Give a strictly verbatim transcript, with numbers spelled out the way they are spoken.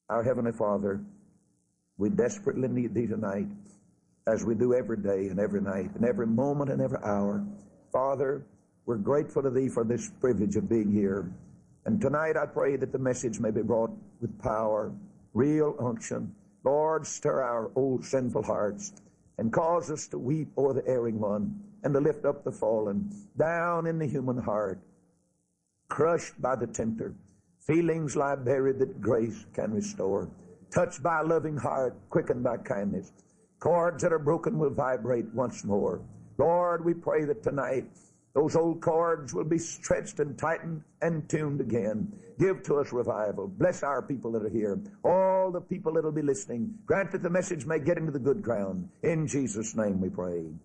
Our Heavenly Father, we desperately need Thee tonight, as we do every day and every night and every moment and every hour. Father, we're grateful to Thee for this privilege of being here. And tonight I pray that the message may be brought with power, real unction. Lord, stir our old sinful hearts and cause us to weep o'er the erring one and to lift up the fallen, down in the human heart, crushed by the tempter, feelings lie buried that grace can restore, touched by a loving heart, quickened by kindness. Chords that are broken will vibrate once more. Lord, we pray that tonight those old chords will be stretched and tightened and tuned again. Give to us revival. Bless our people that are here. All the people that will be listening. Grant that the message may get into the good ground. In Jesus' name we pray.